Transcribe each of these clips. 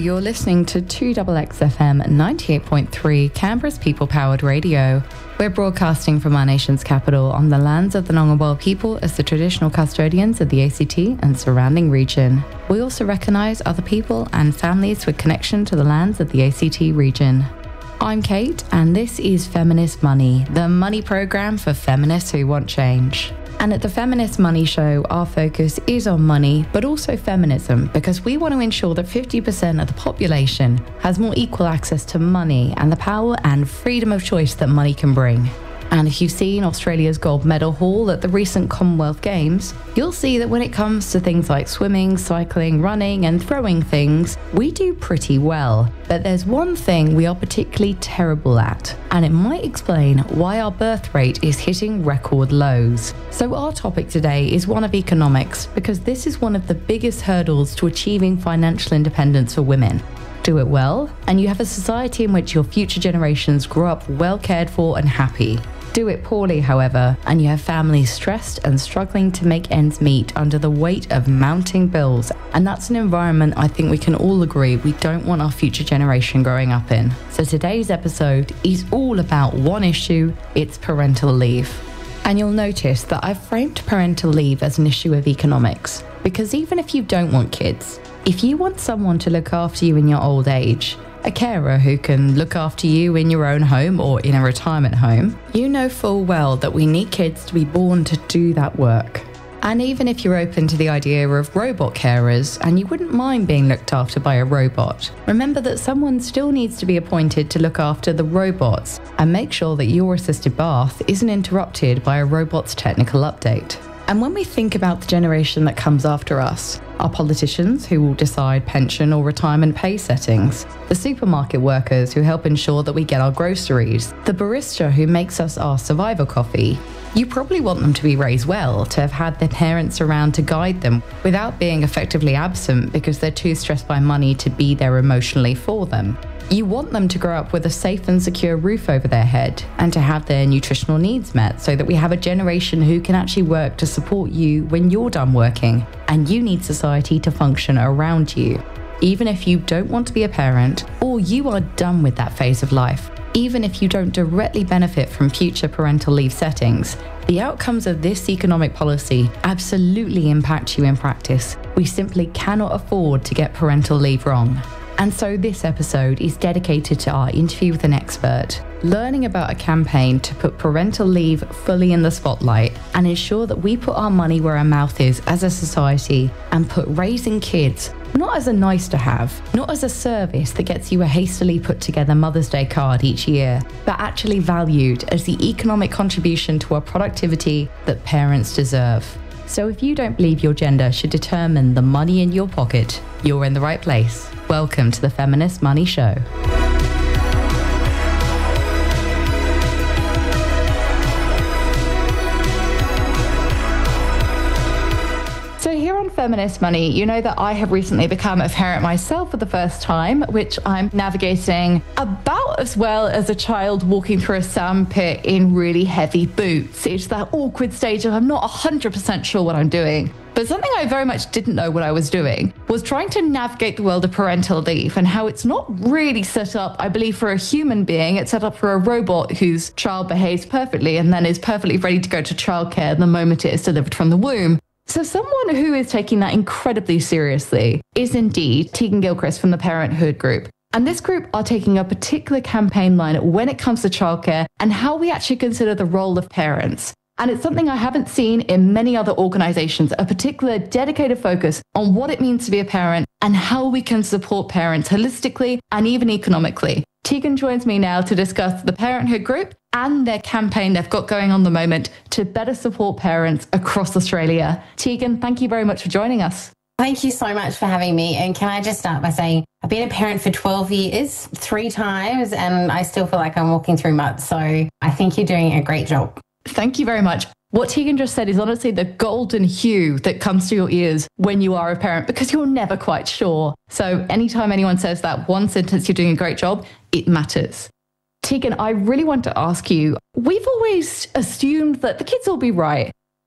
You're listening to 2XXFM 98.3, Canberra's people-powered radio. We're broadcasting from our nation's capital on the lands of the Ngunnawal people as the traditional custodians of the ACT and surrounding region. We also recognise other people and families with connection to the lands of the ACT region. I'm Kate, and this is Feminist Money, the money program for feminists who want change. And at the Feminist Money Show, our focus is on money, but also feminism, because we want to ensure that 50% of the population has more equal access to money and the power and freedom of choice that money can bring. And if you've seen Australia's gold medal haul at the recent Commonwealth Games, you'll see that when it comes to things like swimming, cycling, running and throwing things, we do pretty well. But there's one thing we are particularly terrible at, and it might explain why our birth rate is hitting record lows. So our topic today is one of economics, because this is one of the biggest hurdles to achieving financial independence for women. Do it well, and you have a society in which your future generations grow up well cared for and happy. Do it poorly, however, and you have families stressed and struggling to make ends meet under the weight of mounting bills. And that's an environment I think we can all agree we don't want our future generation growing up in. So today's episode is all about one issue, it's parental leave. And you'll notice that I've framed parental leave as an issue of economics, because even if you don't want kids, if you want someone to look after you in your old age, a carer who can look after you in your own home or in a retirement home, you know full well that we need kids to be born to do that work. And even if you're open to the idea of robot carers and you wouldn't mind being looked after by a robot, remember that someone still needs to be appointed to look after the robots and make sure that your assisted bath isn't interrupted by a robot's technical update. And when we think about the generation that comes after us, our politicians who will decide pension or retirement pay settings, the supermarket workers who help ensure that we get our groceries, the barista who makes us our survivor coffee, you probably want them to be raised well, to have had their parents around to guide them without being effectively absent because they're too stressed by money to be there emotionally for them. You want them to grow up with a safe and secure roof over their head and to have their nutritional needs met so that we have a generation who can actually work to support you when you're done working and you need society to function around you. Even if you don't want to be a parent or you are done with that phase of life, even if you don't directly benefit from future parental leave settings, the outcomes of this economic policy absolutely impact you in practice. We simply cannot afford to get parental leave wrong. And so this episode is dedicated to our interview with an expert, learning about a campaign to put parental leave fully in the spotlight and ensure that we put our money where our mouth is as a society and put raising kids not as a nice to have, not as a service that gets you a hastily put together Mother's Day card each year, but actually valued as the economic contribution to our productivity that parents deserve. So if you don't believe your gender should determine the money in your pocket, you're in the right place. Welcome to the Feminist Money Show. So here on Feminist Money, you know that I have recently become a parent myself for the first time, which I'm navigating about as well as a child walking through a sandpit in really heavy boots. It's that awkward stage of I'm not 100% sure what I'm doing. But something I very much didn't know what I was doing was trying to navigate the world of parental leave and how it's not really set up, I believe, for a human being. It's set up for a robot whose child behaves perfectly and then is perfectly ready to go to childcare the moment it is delivered from the womb. So someone who is taking that incredibly seriously is indeed Tegan Gilchrist from the Parenthood Group. And this group are taking a particular campaign line when it comes to childcare and how we actually consider the role of parents. And it's something I haven't seen in many other organizations, a particular dedicated focus on what it means to be a parent and how we can support parents holistically and even economically. Tegan joins me now to discuss the Parenthood Group and their campaign they've got going on the moment to better support parents across Australia. Tegan, thank you very much for joining us. Thank you so much for having me. And can I just start by saying I've been a parent for 12 years, 3 times, and I still feel like I'm walking through mud. So I think you're doing a great job. Thank you very much. What Tegan just said is honestly the golden hue that comes to your ears when you are a parent, because you're never quite sure. So anytime anyone says that one sentence, you're doing a great job, it matters. Tegan, I really want to ask you, we've always assumed that the kids will be right.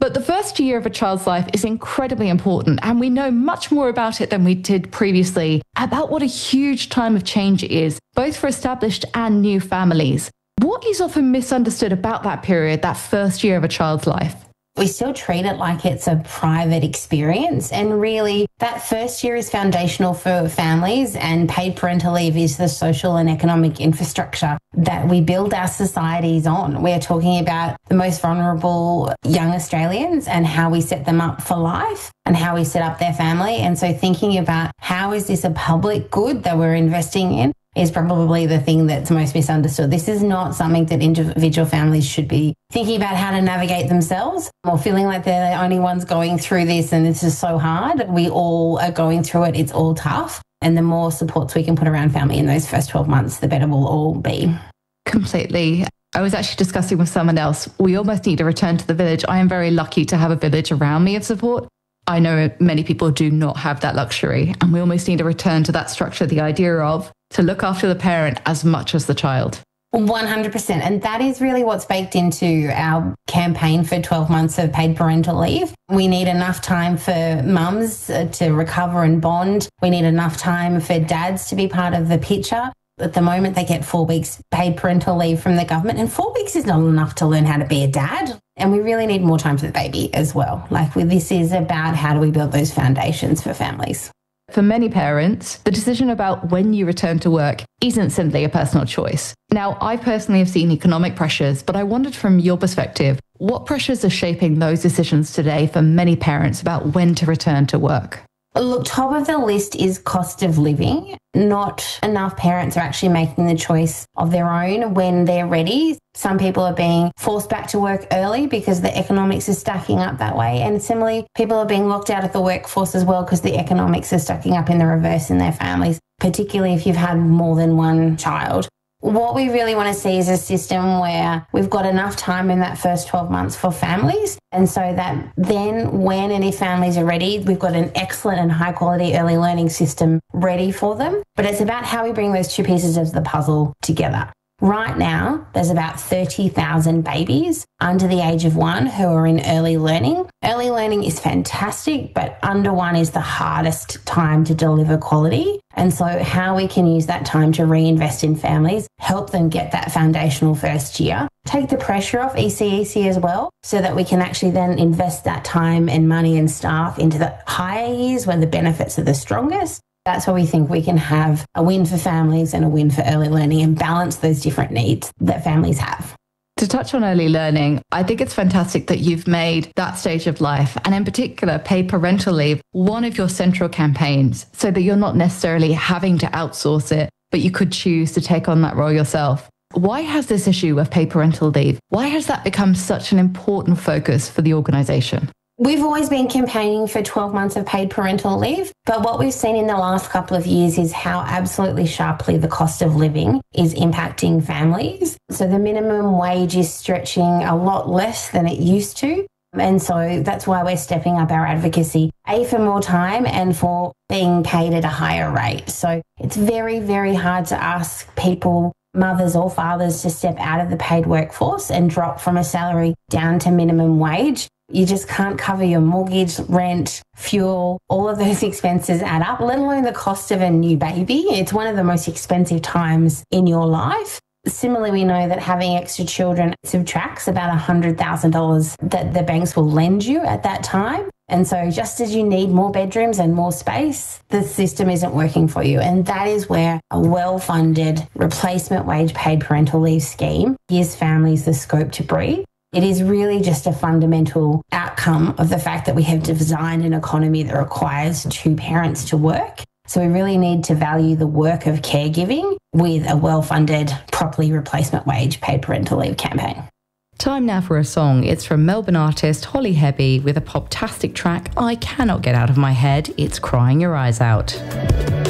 But the first year of a child's life is incredibly important, and we know much more about it than we did previously, about what a huge time of change it is, both for established and new families. What is often misunderstood about that period, that first year of a child's life? We still treat it like it's a private experience, and really that first year is foundational for families, and paid parental leave is the social and economic infrastructure that we build our societies on. We're talking about the most vulnerable young Australians and how we set them up for life and how we set up their family. And so thinking about how is this a public good that we're investing in is probably the thing that's most misunderstood. This is not something that individual families should be thinking about how to navigate themselves or feeling like they're the only ones going through this and this is so hard. We all are going through it. It's all tough. And the more supports we can put around family in those first 12 months, the better we'll all be. Completely. I was actually discussing with someone else. We almost need to return to the village. I am very lucky to have a village around me of support. I know many people do not have that luxury, and we almost need to return to that structure, the idea of to look after the parent as much as the child. 100%. And that is really what's baked into our campaign for 12 months of paid parental leave. We need enough time for mums to recover and bond. We need enough time for dads to be part of the picture. At the moment, they get 4 weeks paid parental leave from the government, and 4 weeks is not enough to learn how to be a dad. And we really need more time for the baby as well. This is about how do we build those foundations for families. For many parents, the decision about when you return to work isn't simply a personal choice. Now, I personally have seen economic pressures, but I wondered from your perspective, what pressures are shaping those decisions today for many parents about when to return to work? Look, top of the list is cost of living. Not enough parents are actually making the choice of their own when they're ready. Some people are being forced back to work early because the economics is stacking up that way. And similarly, people are being locked out of the workforce as well because the economics are stacking up in the reverse in their families, particularly if you've had more than one child. What we really want to see is a system where we've got enough time in that first 12 months for families. And so that then when and if families are ready, we've got an excellent and high quality early learning system ready for them. But it's about how we bring those two pieces of the puzzle together. Right now, there's about 30,000 babies under the age of 1 who are in early learning. Early learning is fantastic, but under 1 is the hardest time to deliver quality. And so how we can use that time to reinvest in families, help them get that foundational first year, take the pressure off ECEC as well, so that we can actually then invest that time and money and staff into the higher years when the benefits are the strongest. That's where we think we can have a win for families and a win for early learning and balance those different needs that families have. To touch on early learning, I think it's fantastic that you've made that stage of life, and in particular, paid parental leave, one of your central campaigns, so that you're not necessarily having to outsource it, but you could choose to take on that role yourself. Why has this issue of paid parental leave, why has that become such an important focus for the organisation? We've always been campaigning for 12 months of paid parental leave, but what we've seen in the last couple of years is how absolutely sharply the cost of living is impacting families. So the minimum wage is stretching a lot less than it used to. And so that's why we're stepping up our advocacy, A, for more time and for being paid at a higher rate. So it's very, very hard to ask people, mothers or fathers, to step out of the paid workforce and drop from a salary down to minimum wage. You just can't cover your mortgage, rent, fuel, all of those expenses add up, let alone the cost of a new baby. It's one of the most expensive times in your life. Similarly, we know that having extra children subtracts about $100,000 that the banks will lend you at that time. And so just as you need more bedrooms and more space, the system isn't working for you. And that is where a well-funded replacement wage paid parental leave scheme gives families the scope to breathe. It is really just a fundamental outcome of the fact that we have designed an economy that requires 2 parents to work. So we really need to value the work of caregiving with a well-funded, properly replacement wage paid parental leave campaign. Time now for a song. It's from Melbourne artist Holly Hebby with a pop-tastic track I cannot get out of my head. It's Crying Your Eyes Out.